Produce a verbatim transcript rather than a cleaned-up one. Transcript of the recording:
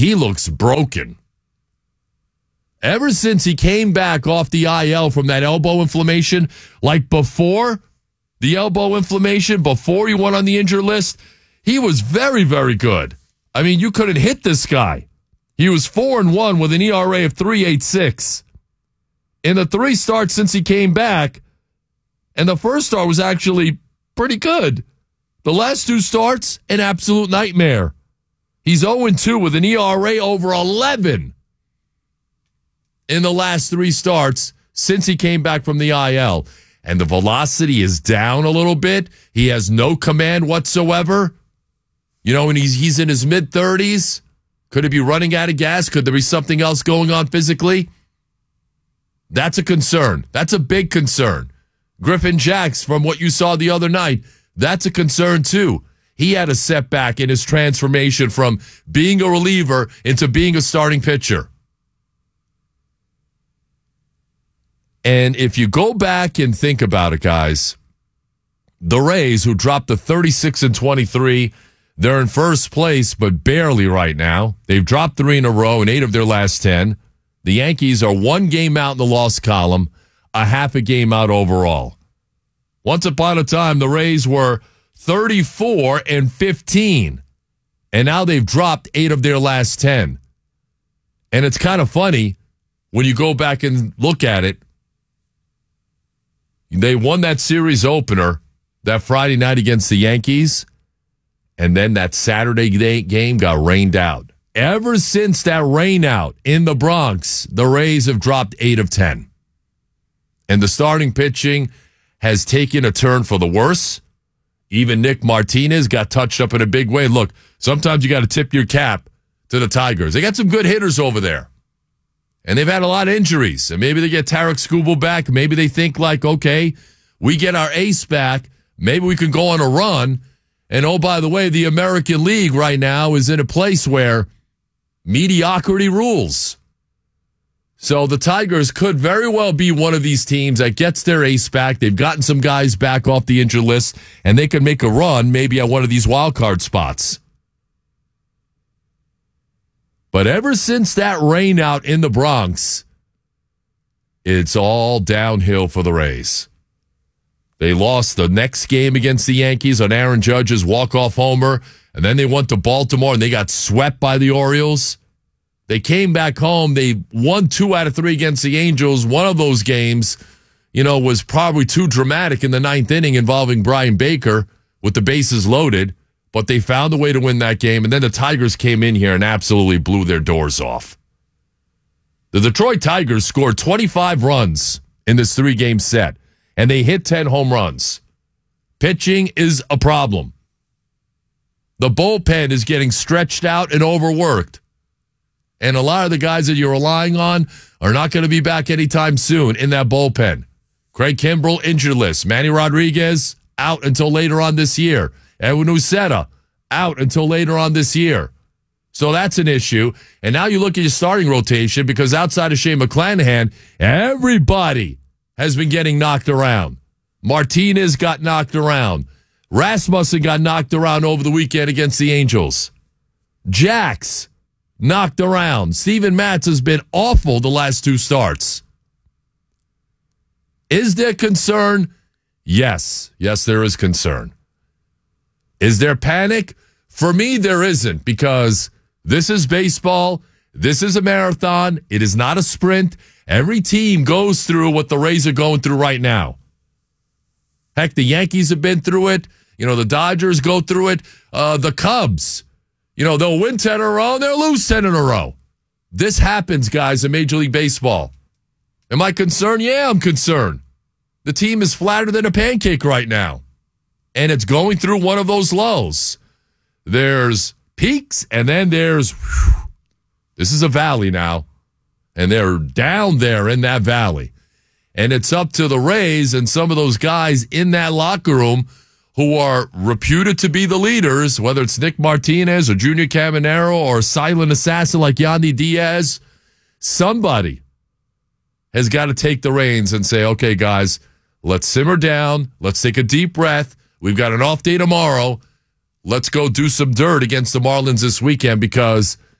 he looks broken. Ever since he came back off the I L from that elbow inflammation, like before the elbow inflammation, before he went on the injured list, he was very, very good. I mean, you couldn't hit this guy. He was four and one with an E R A of three point eight six. In the three starts since he came back, and the first start was actually pretty good. The last two starts, an absolute nightmare. He's oh and two with an E R A over eleven in the last three starts since he came back from the I L. And the velocity is down a little bit. He has no command whatsoever. You know, and he's he's in his mid-thirties. Could he be running out of gas? Could there be something else going on physically? That's a concern. That's a big concern. Griffin Jacks, from what you saw the other night, that's a concern too. He had a setback in his transformation from being a reliever into being a starting pitcher. And if you go back and think about it, guys, the Rays, who dropped to thirty-six and twenty-three, they're in first place, but barely right now. They've dropped three in a row in eight of their last ten. The Yankees are one game out in the loss column, a half a game out overall. Once upon a time, the Rays were thirty-four and fifteen, and now they've dropped eight of their last ten. And it's kind of funny when you go back and look at it. They won that series opener that Friday night against the Yankees, and then that Saturday day game got rained out. Ever since that rain out in the Bronx, the Rays have dropped eight of ten. And the starting pitching has taken a turn for the worse. Even Nick Martinez got touched up in a big way. Look, sometimes you got to tip your cap to the Tigers. They got some good hitters over there. And they've had a lot of injuries. And maybe they get Tarek Skubal back. Maybe they think like, okay, we get our ace back. Maybe we can go on a run. And oh, by the way, the American League right now is in a place where mediocrity rules. So the Tigers could very well be one of these teams that gets their ace back. They've gotten some guys back off the injured list, and they can make a run maybe at one of these wild card spots. But ever since that rain out in the Bronx, it's all downhill for the Rays. They lost the next game against the Yankees on Aaron Judge's walk-off homer, and then they went to Baltimore and they got swept by the Orioles. They came back home. They won two out of three against the Angels. One of those games, you know, was probably too dramatic in the ninth inning involving Brian Baker with the bases loaded, but they found a way to win that game, and then the Tigers came in here and absolutely blew their doors off. The Detroit Tigers scored twenty-five runs in this three-game set, and they hit ten home runs. Pitching is a problem. The bullpen is getting stretched out and overworked. And a lot of the guys that you're relying on are not going to be back anytime soon in that bullpen. Craig Kimbrell, injured list. Manny Rodriguez, out until later on this year. Edwin Uceta, out until later on this year. So that's an issue. And now you look at your starting rotation, because outside of Shane McClanahan, everybody has been getting knocked around. Martinez got knocked around. Rasmussen got knocked around over the weekend against the Angels. Jacks knocked around. Steven Matz has been awful the last two starts. Is there concern? Yes. Yes, there is concern. Is there panic? For me, there isn't, because this is baseball. This is a marathon. It is not a sprint. Every team goes through what the Rays are going through right now. Heck, the Yankees have been through it. You know, the Dodgers go through it. Uh, the Cubs, you know, they'll win ten in a row and they'll lose ten in a row. This happens, guys, in Major League Baseball. Am I concerned? Yeah, I'm concerned. The team is flatter than a pancake right now. And it's going through one of those lows. There's peaks, and then there's, whew, this is a valley now. And they're down there in that valley. And it's up to the Rays and some of those guys in that locker room who are reputed to be the leaders, whether it's Nick Martinez or Junior Caminero or a silent assassin like Yandy Diaz. Somebody has got to take the reins and say, okay, guys, let's simmer down. Let's take a deep breath. We've got an off day tomorrow. Let's go do some dirt against the Marlins this weekend, because